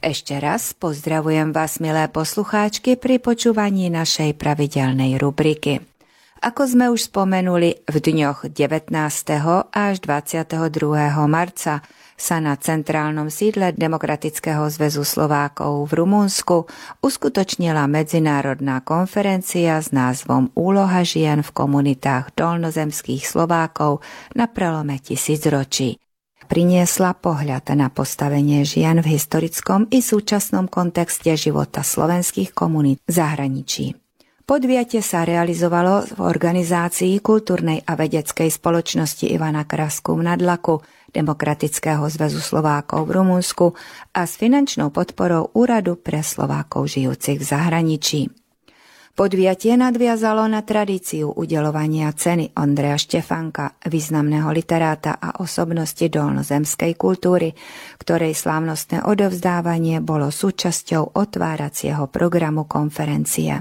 Ešte raz pozdravujem vás, milé poslucháčky, pri počúvaní našej pravidelnej rubriky. Ako sme už spomenuli, v dňoch 19. až 22. marca sa na centrálnom sídle Demokratického zväzu Slovákov v Rumunsku uskutočnila medzinárodná konferencia s názvom Úloha žien v komunitách dolnozemských Slovákov na prelome tisícročí. Priniesla pohľad na postavenie žien v historickom i súčasnom kontexte života slovenských komunít v zahraničí. Podujatie sa realizovalo v organizácii kultúrnej a vedeckej spoločnosti Ivana Krasku v Nadlaku Demokratického zväzu Slovákov v Rumunsku a s finančnou podporou Úradu pre Slovákov žijúcich v zahraničí. Podujatie nadviazalo na tradíciu udeľovania ceny Ondreja Štefánka, významného literáta a osobnosti dolnozemskej kultúry, ktorej slávnostné odovzdávanie bolo súčasťou otváracieho programu konferencie.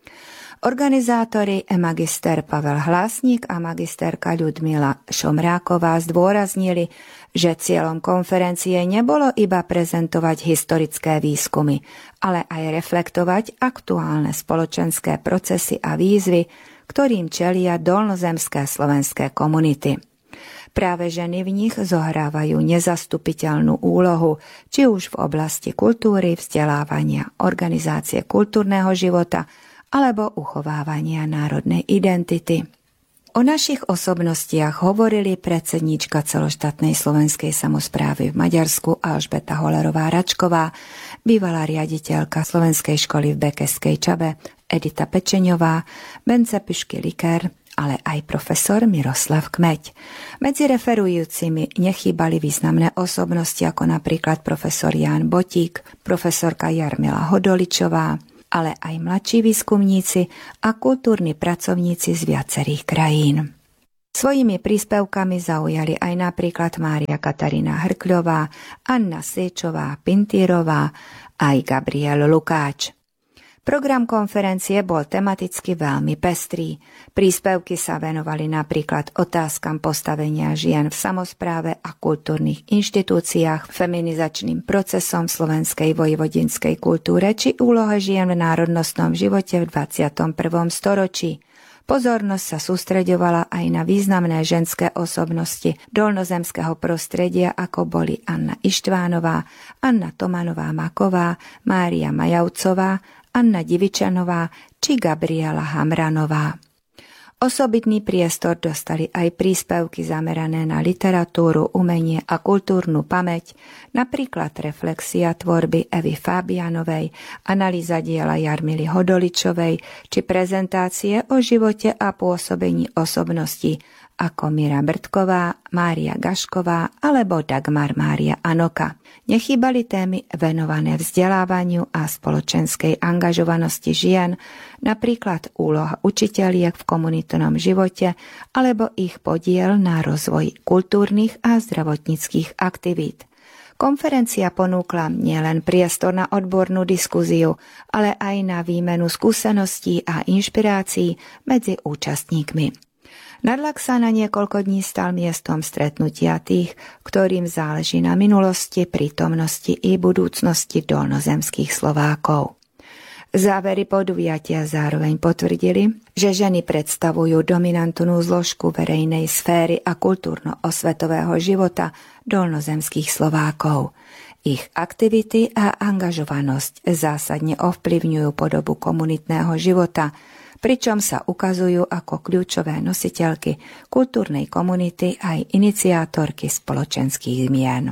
Organizátori magister Pavel Hlásnik a magisterka Ľudmila Šomráková zdôraznili, že cieľom konferencie nebolo iba prezentovať historické výskumy, ale aj reflektovať aktuálne spoločenské procesy a výzvy, ktorým čelia dolnozemské slovenské komunity. Práve ženy v nich zohrávajú nezastupiteľnú úlohu, či už v oblasti kultúry, vzdelávania, organizácie kultúrneho života, alebo uchovávania národnej identity. O našich osobnostiach hovorili predsedníčka celoštátnej slovenskej samosprávy v Maďarsku Alžbeta Holerová-Račková, bývalá riaditeľka Slovenskej školy v Bekeskej Čabe Edita Pečeňová, Bence Pišky-Liker, ale aj profesor Miroslav Kmeď. Medzi referujúcimi nechýbali významné osobnosti ako napríklad profesor Ján Botík, profesorka Jarmila Hodoličová, ale aj mladší výskumníci a kultúrni pracovníci z viacerých krajín. Svojimi príspevkami zaujali aj napríklad Mária Katarína Hrkľová, Anna Siečová Pintýrová aj Gabriel Lukáč. Program konferencie bol tematicky veľmi pestrý. Príspevky sa venovali napríklad otázkam postavenia žien v samospráve a kultúrnych inštitúciách, feminizačným procesom v slovenskej vojvodinskej kultúre či úlohe žien v národnostnom živote v 21. storočí. Pozornosť sa sústreďovala aj na významné ženské osobnosti dolnozemského prostredia, ako boli Anna Ištvánová, Anna Tomanová-Maková, Mária Majaucová, Anna Divičanová či Gabriela Hamranová. Osobitný priestor dostali aj príspevky zamerané na literatúru, umenie a kultúrnu pamäť, napríklad reflexia tvorby Evy Fabianovej, analýza diela Jarmily Hodoličovej či prezentácie o živote a pôsobení osobností ako Mira Brtková, Mária Gašková alebo Dagmar Mária Anoka. Nechýbali témy venované vzdelávaniu a spoločenskej angažovanosti žien, napríklad úloha učiteľiek v komunitnom živote alebo ich podiel na rozvoj kultúrnych a zdravotníckych aktivít. Konferencia ponúkla nielen priestor na odbornú diskuziu, ale aj na výmenu skúseností a inšpirácií medzi účastníkmi. Nadlak sa na niekoľko dní stal miestom stretnutia tých, ktorým záleží na minulosti, prítomnosti i budúcnosti dolnozemských Slovákov. Závery podujatia zároveň potvrdili, že ženy predstavujú dominantnú zložku verejnej sféry a kultúrno-osvetového života dolnozemských Slovákov. Ich aktivity a angažovanosť zásadne ovplyvňujú podobu komunitného života, pričom sa ukazujú ako kľúčové nositeľky kultúrnej komunity aj iniciátorky spoločenských zmien.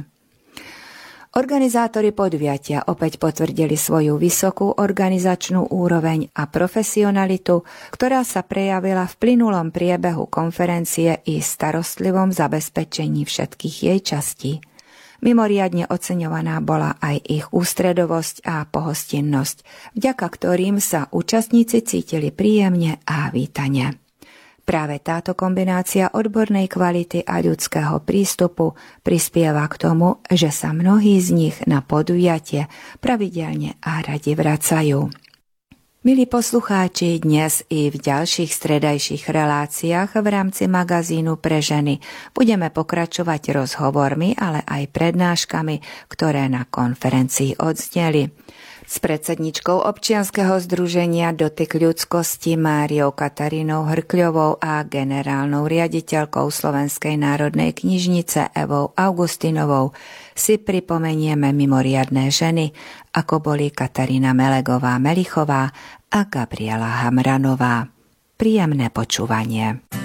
Organizátori podujatia opäť potvrdili svoju vysokú organizačnú úroveň a profesionalitu, ktorá sa prejavila v plynulom priebehu konferencie i starostlivom zabezpečení všetkých jej častí. Mimoriadne oceňovaná bola aj ich ústredovosť a pohostinnosť, vďaka ktorým sa účastníci cítili príjemne a vítane. Práve táto kombinácia odbornej kvality a ľudského prístupu prispieva k tomu, že sa mnohí z nich na podujatie pravidelne a radi vracajú. Milí poslucháči, dnes i v ďalších stredajších reláciách v rámci magazínu pre ženy budeme pokračovať rozhovormi, ale aj prednáškami, ktoré na konferencii odzneli. S predsedničkou občianskeho združenia Dotyk ľudskosti Máriou Katarínou Hrkľovou a generálnou riaditeľkou Slovenskej národnej knižnice Evou Augustinovou si pripomenieme mimoriadne ženy, ako boli Katarína Melegová Melichová a Gabriela Hamranová. Príjemné počúvanie.